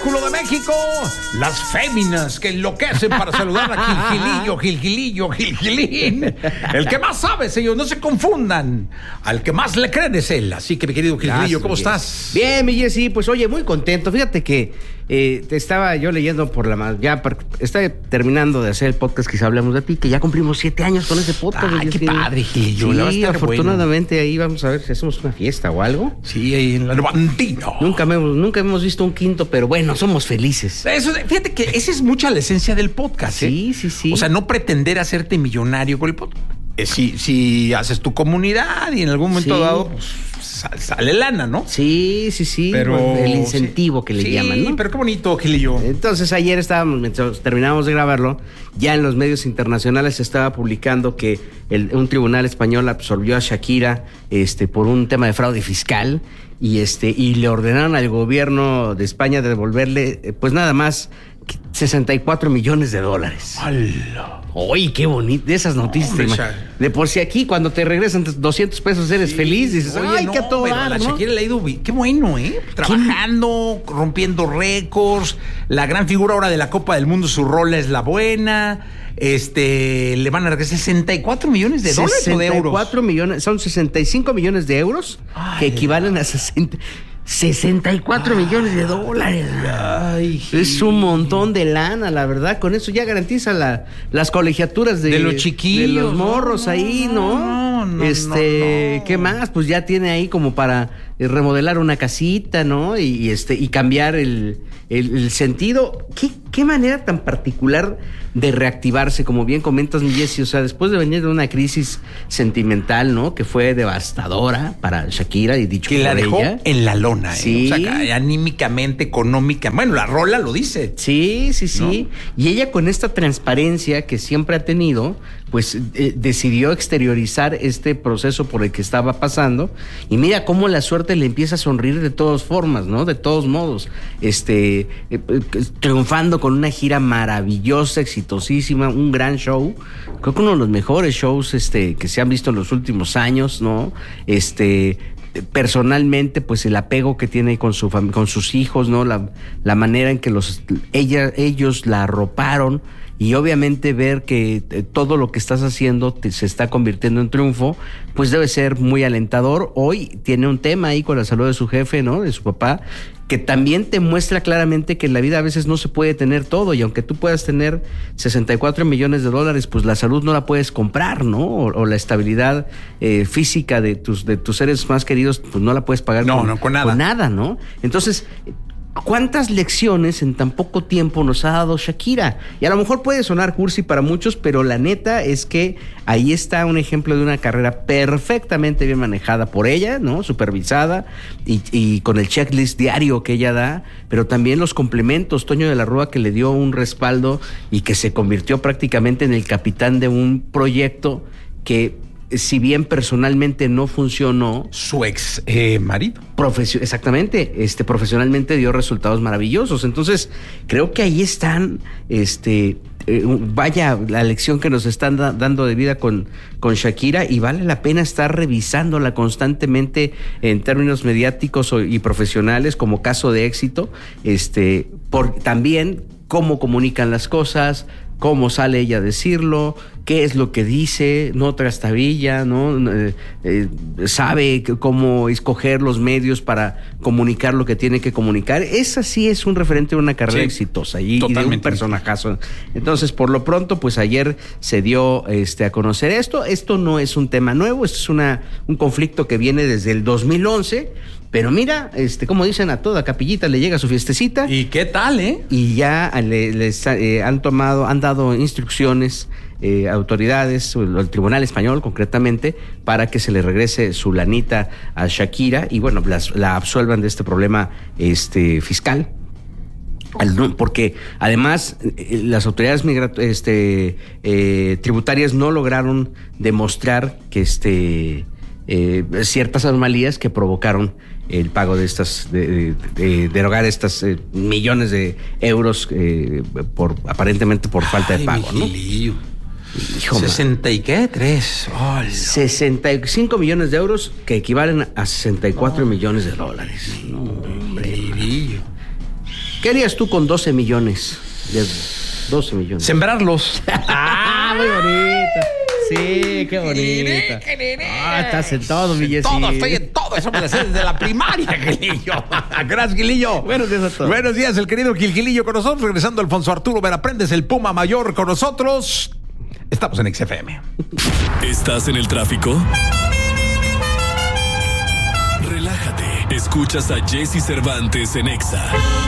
espectáculo de México, las féminas que enloquecen para saludar a Gilgilín. El que más sabe, señor, no se confundan. Al que más le creen es él. Así que, mi querido Gilgilillo, ¿cómo estás? Bien, mi Jessy, pues oye, muy contento. Fíjate que te estaba yo leyendo está terminando de hacer el podcast Quizá Hablemos de Ti, que ya cumplimos 7 años con ese podcast. Ay, qué padre, Gilillo. Sí, afortunadamente bueno. Ahí vamos a ver si hacemos una fiesta o algo. Sí, ahí en la Novantino. Nunca hemos visto un quinto, pero bueno, somos felices. Eso, fíjate que esa es mucha la esencia del podcast. Sí. O sea, no pretender hacerte millonario con el podcast. Si haces tu comunidad y en algún momento dado, pues sale lana, ¿no? Sí. Pero el incentivo que le llaman, ¿no? Pero qué bonito, Gilillo. Entonces ayer mientras terminábamos de grabarlo, ya en los medios internacionales se estaba publicando que un tribunal español absolvió a Shakira por un tema de fraude fiscal y le ordenaron al gobierno de España de devolverle pues nada más $64 millones. ¡Hala! ¡Uy, qué bonito! De esas noticias. De por si aquí, cuando te regresan $200 eres feliz, dices, ¡ay, qué a todo dar! La Shakira le ha ido bien. ¡Qué bueno, eh! Trabajando, rompiendo récords. La gran figura ahora de la Copa del Mundo, su rol es la buena. Le van a regresar $64 millones de euros. 64 millones, son 65 millones de euros, que equivalen a 64 millones de dólares. Ay, es un montón de lana, la verdad. Con eso ya garantiza las colegiaturas de los chiquillos, de los morros ahí, ¿no? ¿Qué más? Pues ya tiene ahí como para remodelar una casita, ¿no? Y cambiar el sentido. ¿Qué manera tan particular de reactivarse, como bien comentas, mi Jessy? O sea, después de venir de una crisis sentimental, ¿no? Que fue devastadora para Shakira, y dicho que por la dejó ella en la lona, sí. O sea, anímicamente, económica. Bueno, la rola lo dice. Sí. ¿No? Y ella, con esta transparencia que siempre ha tenido, pues decidió exteriorizar este proceso por el que estaba pasando. Y mira cómo la suerte le empieza a sonreír de todas formas, ¿no? De todos modos. Triunfando con una gira maravillosa, exitosísima, un gran show. Creo que uno de los mejores shows que se han visto en los últimos años, ¿no? Personalmente, pues el apego que tiene con sus hijos, ¿no? La manera en que ellos la arroparon. Y obviamente ver que todo lo que estás haciendo se está convirtiendo en triunfo, pues debe ser muy alentador. Hoy tiene un tema ahí con la salud de su jefe, ¿no? De su papá, que también te muestra claramente que en la vida a veces no se puede tener todo, y aunque tú puedas tener $64 millones, pues la salud no la puedes comprar, ¿no? O la estabilidad física de tus seres más queridos, pues no la puedes pagar con nada. Con nada, ¿no? Entonces, ¿cuántas lecciones en tan poco tiempo nos ha dado Shakira? Y a lo mejor puede sonar cursi para muchos, pero la neta es que ahí está un ejemplo de una carrera perfectamente bien manejada por ella, ¿no? Supervisada y con el checklist diario que ella da, pero también los complementos. Toño de la Rúa, que le dio un respaldo y que se convirtió prácticamente en el capitán de un proyecto que, si bien personalmente no funcionó, su ex marido. Exactamente, profesionalmente dio resultados maravillosos. Entonces, creo que ahí están, vaya la lección que nos están dando de vida con Shakira, y vale la pena estar revisándola constantemente en términos mediáticos y profesionales como caso de éxito, por también cómo comunican las cosas, cómo sale ella a decirlo, qué es lo que dice, no trastabilla, ¿no? Sabe cómo escoger los medios para comunicar lo que tiene que comunicar. Esa sí es un referente de una carrera exitosa y de un personajazo. Entonces, por lo pronto, pues ayer se dio a conocer esto. Esto no es un tema nuevo, esto es un conflicto que viene desde el 2011. Pero mira, como dicen, a toda capillita le llega su fiestecita. ¿Y qué tal, Y ya les han dado instrucciones autoridades, el Tribunal Español concretamente, para que se le regrese su lanita a Shakira y bueno, la absuelvan de este problema fiscal. Porque además las autoridades tributarias no lograron demostrar que ciertas anomalías que provocaron el pago de derogar estas millones de euros aparentemente por falta de pago, ¿no? Hijo, 60 y qué, 3. Oh, 65 millones de euros que equivalen a $64 millones. No, hombre. ¿Qué harías tú con 12 millones? 12 millones. Sembrarlos. Muy bonita. Sí, qué bonita. Estás en todo, Villecillo. Estoy en todo. Eso me lo sé desde la primaria, Gilillo. Gracias, Gilillo. Buenos días a todos. Buenos días, el querido Gilillo con nosotros. Regresando Alfonso Arturo Veraprendes, el Puma Mayor con nosotros. Estamos en XFM. ¿Estás en el tráfico? Relájate. Escuchas a Jesse Cervantes en Exa.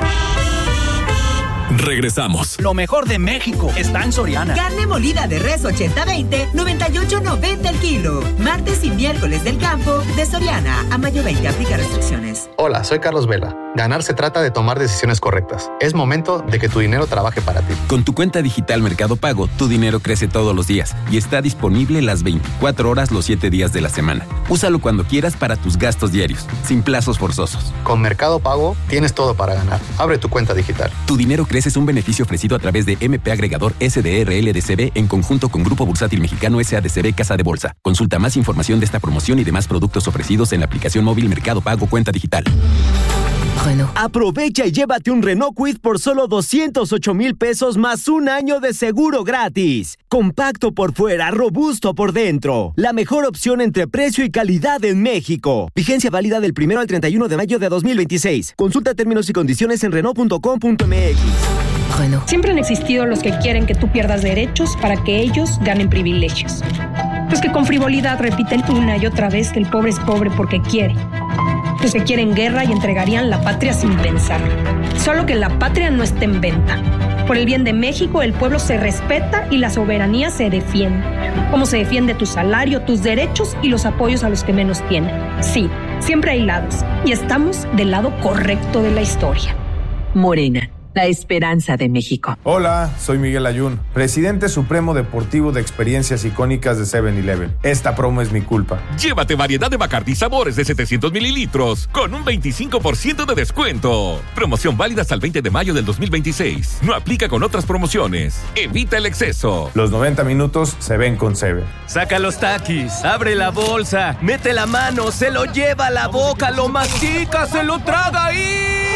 Regresamos. Lo mejor de México está en Soriana. Carne molida de res 80-20, 98.90 el kilo. Martes y miércoles del campo de Soriana. A mayo 20 aplica restricciones. Hola, soy Carlos Vela. Ganar se trata de tomar decisiones correctas. Es momento de que tu dinero trabaje para ti. Con tu cuenta digital Mercado Pago, tu dinero crece todos los días y está disponible las 24 horas los 7 días de la semana. Úsalo cuando quieras para tus gastos diarios, sin plazos forzosos. Con Mercado Pago tienes todo para ganar. Abre tu cuenta digital. Tu dinero crece es un beneficio ofrecido a través de MP Agregador SDRL DCB en conjunto con Grupo Bursátil Mexicano SADCB Casa de Bolsa. Consulta más información de esta promoción y demás productos ofrecidos en la aplicación móvil Mercado Pago Cuenta Digital. Renault. Aprovecha y llévate un Renault Kwid por solo 208,000 pesos más un año de seguro gratis. Compacto por fuera, robusto por dentro. La mejor opción entre precio y calidad en México. Vigencia válida del 1 al 31 de mayo de 2026. Consulta términos y condiciones en Renault.com.mx. Renault. Siempre han existido los que quieren que tú pierdas derechos para que ellos ganen privilegios. Los que con frivolidad repiten una y otra vez que el pobre es pobre porque quiere. Los que quieren guerra y entregarían la patria sin pensar. Solo que la patria no está en venta. Por el bien de México, el pueblo se respeta y la soberanía se defiende. Como se defiende tu salario, tus derechos y los apoyos a los que menos tienen. Sí, siempre hay lados. Y estamos del lado correcto de la historia. Morena, la esperanza de México. Hola, soy Miguel Ayun, presidente supremo deportivo de experiencias icónicas de 7-Eleven. Esta promo es mi culpa. Llévate variedad de Bacardí sabores de 700 mililitros con un 25% de descuento. Promoción válida hasta el 20 de mayo del 2026. No aplica con otras promociones. Evita el exceso. Los 90 minutos se ven con 7. Saca los Takis, abre la bolsa, mete la mano, se lo lleva a la boca, lo mastica, se lo traga y...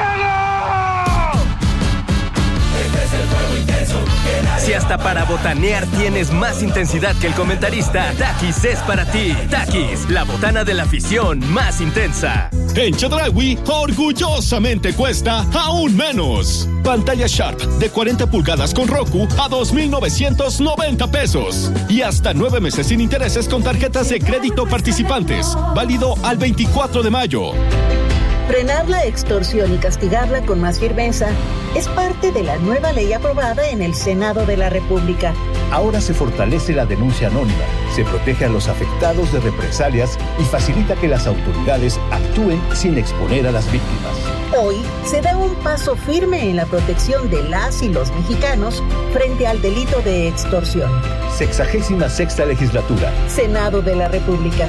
Si hasta para botanear tienes más intensidad que el comentarista, Takis es para ti. Takis, la botana de la afición más intensa. En Chedraui, orgullosamente cuesta aún menos. Pantalla Sharp de 40 pulgadas con Roku a 2,990 pesos. Y hasta 9 meses sin intereses con tarjetas de crédito participantes. Válido al 24 de mayo. Frenar la extorsión y castigarla con más firmeza es parte de la nueva ley aprobada en el Senado de la República. Ahora se fortalece la denuncia anónima, se protege a los afectados de represalias y facilita que las autoridades actúen sin exponer a las víctimas. Hoy se da un paso firme en la protección de las y los mexicanos frente al delito de extorsión. 66ª legislatura. Senado de la República.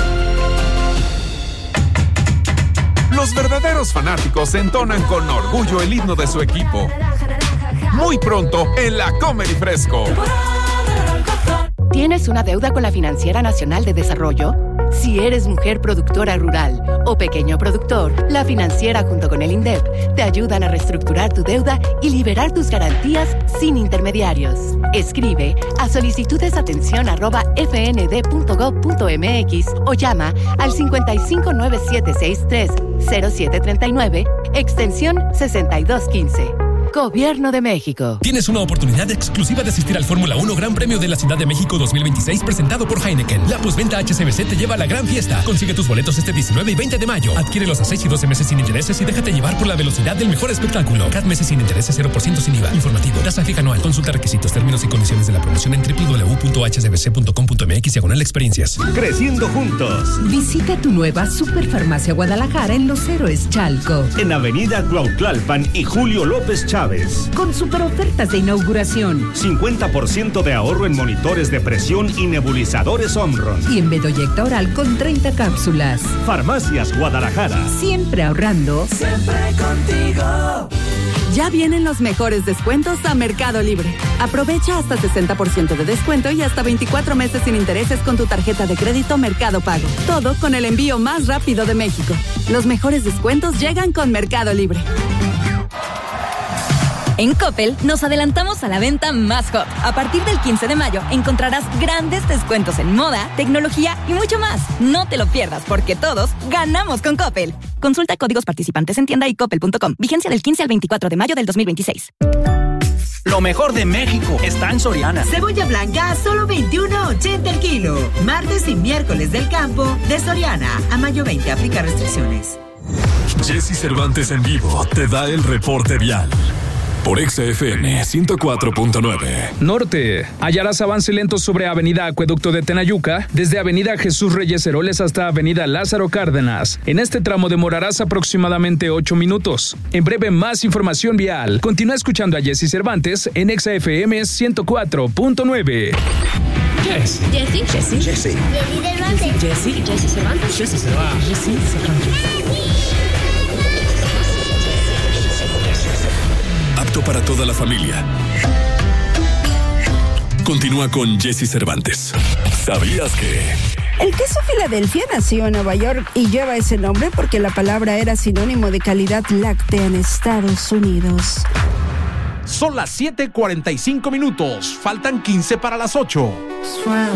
Los verdaderos fanáticos entonan con orgullo el himno de su equipo. Muy pronto en la Comedy Fresco. ¿Tienes una deuda con la Financiera Nacional de Desarrollo? Si eres mujer productora rural o pequeño productor, la Financiera junto con el INDEP te ayudan a reestructurar tu deuda y liberar tus garantías sin intermediarios. Escribe a solicitudesatención@fnd.gov.mx o llama al 5597630739, extensión 6215. Gobierno de México. Tienes una oportunidad exclusiva de asistir al Fórmula 1 Gran Premio de la Ciudad de México 2026 presentado por Heineken. La postventa HSBC te lleva a la gran fiesta. Consigue tus boletos este 19 y 20 de mayo. Adquiérelos a 6 y 12 meses sin intereses y déjate llevar por la velocidad del mejor espectáculo. CAT meses sin intereses, 0% sin IVA. Informativo. Tasa fija anual. Consulta requisitos, términos y condiciones de la promoción en www.hsbc.com.mx/experiencias. Creciendo juntos. Visita tu nueva Superfarmacia Guadalajara en Los Héroes Chalco. En Avenida Cuautlalpan y Julio López Chávez. Con super ofertas de inauguración. 50% de ahorro en monitores de presión y nebulizadores Omron. Y en Bedoyecta Oral con 30 cápsulas. Farmacias Guadalajara. Siempre ahorrando. Siempre contigo. Ya vienen los mejores descuentos a Mercado Libre. Aprovecha hasta 60% de descuento y hasta 24 meses sin intereses con tu tarjeta de crédito Mercado Pago. Todo con el envío más rápido de México. Los mejores descuentos llegan con Mercado Libre. En Coppel nos adelantamos a la venta más hot. A partir del 15 de mayo encontrarás grandes descuentos en moda, tecnología y mucho más. No te lo pierdas porque todos ganamos con Coppel. Consulta códigos participantes en tienda y coppel.com. Vigencia del 15 al 24 de mayo del 2026. Lo mejor de México está en Soriana. Cebolla blanca a solo $21.80 el kilo. Martes y miércoles del campo de Soriana. A mayo 20 aplica restricciones. Jesse Cervantes en vivo te da el reporte vial. Por XFM 104.9. Norte. Hallarás avance lento sobre Avenida Acueducto de Tenayuca, desde Avenida Jesús Reyes Heroles hasta Avenida Lázaro Cárdenas. En este tramo demorarás aproximadamente 8 minutos. En breve, más información vial. Continúa escuchando a Jesse Cervantes en XFM 104.9. Jesse Cervantes. Apto para toda la familia. Continúa con Jesse Cervantes. ¿Sabías que? El queso Filadelfia nació en Nueva York y lleva ese nombre porque la palabra era sinónimo de calidad láctea en Estados Unidos. Son las 7:45 minutos. Faltan 15 para las 8.